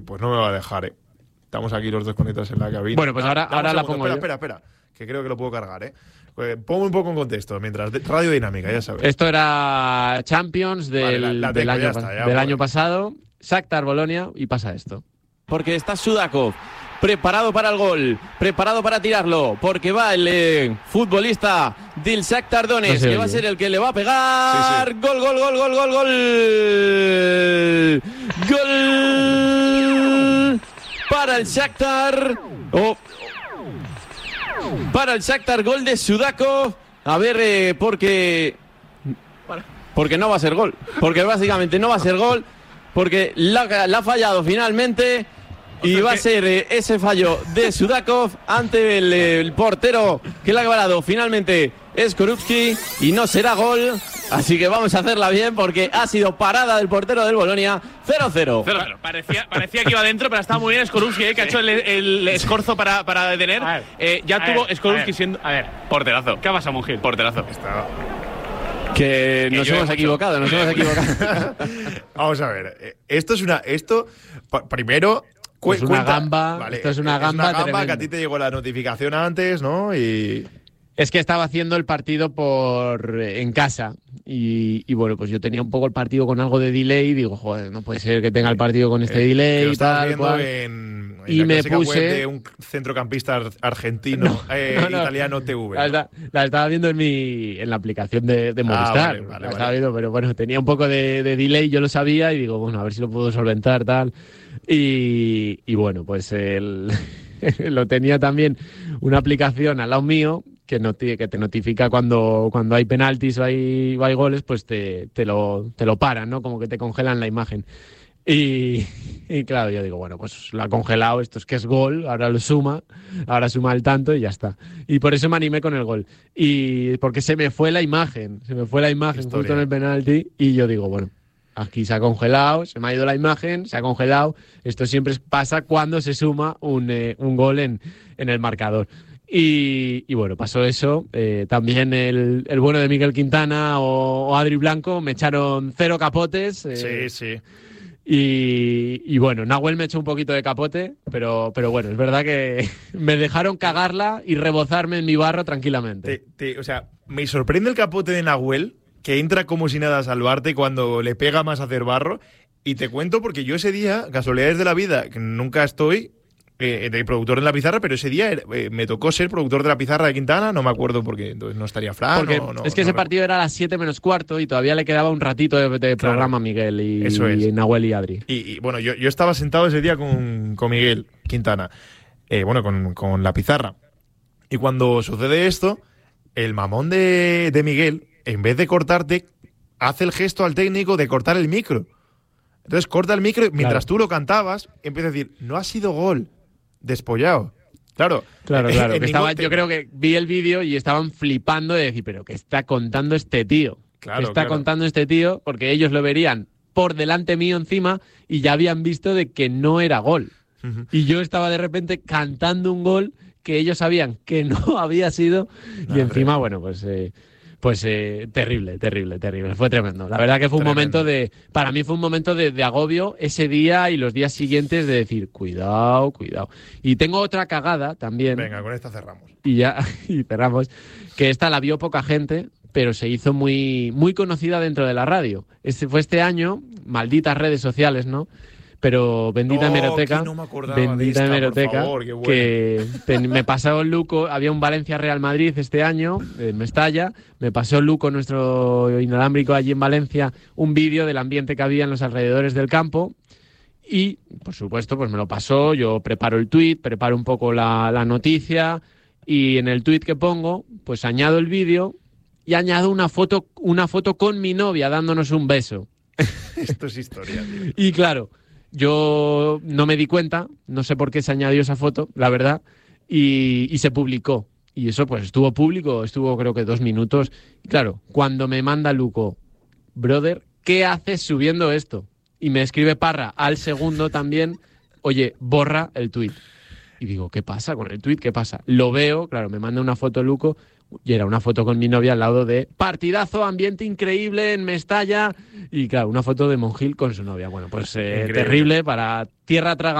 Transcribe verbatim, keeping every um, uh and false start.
Pues no me va a dejar, ¿eh? Estamos aquí los dos conectados en la cabina. Bueno, pues ahora, Dame ahora un la segundo, pongo espera, yo. Espera, espera, que creo que lo puedo cargar, ¿eh? Pues pongo un poco en contexto, mientras... de- Radio Dinámica, ya sabes. Esto era Champions del, Vale, la- la del, tengo, año, ya está, ya, del pues. año pasado. Shakhtar Bolonia y pasa esto. Porque está Sudakov preparado para el gol, preparado para tirarlo, porque va el eh, futbolista del Shakhtar Donetsk, No se que va a oye. ser el que le va a pegar. Sí, sí. Gol, gol, gol, gol, gol, gol. Gol para el Shakhtar. Oh. Para el Shakhtar, gol de Sudakov. A ver, eh, porque... Porque no va a ser gol. Porque básicamente no va a ser gol. Porque la, la ha fallado finalmente. Y va a ser eh, ese fallo de Sudakov ante el, el portero que le ha parado finalmente Skorupski. Y no será gol. Así que vamos a hacerla bien porque ha sido parada del portero del Bolonia. cero cero. Cero, cero. Parecía, parecía que iba adentro, pero estaba muy bien Skorupski, ¿eh? Que ha hecho el, el escorzo para, para detener. A ver, Eh, ya a tuvo ver, Skorupski a ver, siendo. a ver. Porterazo. ¿Qué pasa, Monjil? Porterazo. Que nos yo he hemos mucho. equivocado, nos hemos equivocado. Vamos a ver, eh, esto es una... Esto, pa- primero... cu- Es una cuenta- gamba, Vale, esto es una Es gamba una gamba tremenda. que a ti te llegó la notificación antes, ¿no? Y... Es que estaba haciendo el partido por en casa y, y bueno, pues yo tenía un poco el partido con algo de delay y digo, joder, no puede ser que tenga el partido con este Eh, que delay lo y estabas tal, viendo cual. en, en Y la me clásica puse- web de un centrocampista ar- argentino, eh, No, no. italiano T V. La, esta- la estaba viendo en mi en la aplicación de, de Movistar. Ah, vale, vale, la vale. estaba viendo, pero bueno, tenía un poco de, de delay, yo lo sabía y digo, bueno, a ver si lo puedo solventar, tal. Y, y bueno, pues el, lo tenía también una aplicación al lado mío que, noti- que te notifica cuando, cuando hay penaltis o hay, o hay goles, pues te, te, lo, te lo paran, ¿no? Como que te congelan la imagen. Y, y claro, yo digo, bueno, pues lo ha congelado, esto es que es gol, ahora lo suma, ahora suma el tanto y ya está. Y por eso me animé con el gol. Y porque se me fue la imagen, se me fue la imagen Historia. justo en el penalti y yo digo, bueno, aquí se ha congelado, se me ha ido la imagen, se ha congelado. Esto siempre pasa cuando se suma un, eh, un gol en, en el marcador. Y, y bueno, pasó eso. Eh, también el, el bueno de Miguel Quintana o, o Adri Blanco me echaron cero capotes. eh, Sí, sí. y, y bueno, Nahuel me echó un poquito de capote, pero, pero bueno, es verdad que me dejaron cagarla y rebozarme en mi barro tranquilamente. Te- te- o sea, me sorprende el capote de Nahuel, que entra como si nada a salvarte cuando le pega más a hacer barro. Y te cuento porque yo ese día, casualidades de la vida, que nunca estoy eh, de productor en la pizarra, pero ese día eh, me tocó ser productor de la pizarra de Quintana, no me acuerdo porque entonces no estaría Fran. Porque o no- es que no ese recuerdo. partido era a las siete menos cuarto y todavía le quedaba un ratito de, de Claro. programa a Miguel y, Eso es. y Nahuel y Adri. Y, y, bueno, yo, yo estaba sentado ese día con, con Miguel Quintana, eh, bueno, con, con la pizarra. Y cuando sucede esto, el mamón de, de Miguel, en vez de cortarte, hace el gesto al técnico de cortar el micro. Entonces corta el micro y mientras Claro. tú lo cantabas, empieza a decir, no ha sido gol, despollado. Claro, Claro, en- claro. en que ningún estaba, te- yo creo que vi el vídeo y estaban flipando de decir, pero ¿qué está contando este tío? Claro, ¿Qué está claro. contando este tío? Porque ellos lo verían por delante mío encima y ya habían visto de que no era gol. Ujú. Y yo estaba de repente cantando un gol que ellos sabían que no había sido. Y Madre. encima, bueno, pues, eh, pues eh, terrible, terrible, terrible. Fue tremendo. La verdad que fue un Tremendo. momento de. Para mí fue un momento de, de agobio ese día y los días siguientes de decir, cuidado, cuidado. Y tengo otra cagada también. Venga, con esta cerramos. Y ya, y cerramos. Que esta la vio poca gente, pero se hizo muy, muy conocida dentro de la radio. Este fue este año, malditas redes sociales, ¿no? Pero bendita Oh, hemeroteca, que no me acordaba de bendita esta, por hemeroteca, favor, qué buena. que te- me pasó Luco, había un Valencia Real Madrid este año, en Mestalla, me pasó Luco, nuestro inalámbrico allí en Valencia, un vídeo del ambiente que había en los alrededores del campo. Y, por supuesto, pues me lo pasó, yo preparo el tuit, preparo un poco la, la noticia y en el tuit que pongo, pues añado el vídeo y añado una foto, una foto con mi novia dándonos un beso. Esto es historia, tío. Y claro, yo no me di cuenta, no sé por qué se añadió esa foto, la verdad, y, y se publicó. Y eso pues estuvo público, estuvo creo que dos minutos. Y claro, cuando me manda Luco, brother, ¿qué haces subiendo esto? Y me escribe Parra al segundo también, oye, borra el tuit. Y digo, ¿qué pasa con el tuit? ¿Qué pasa? Lo veo, claro, me manda una foto Luco, Y era una foto con mi novia al lado de partidazo, ambiente increíble en Mestalla. Y claro, una foto de Monjil con su novia. Bueno, pues eh, terrible para tierra traga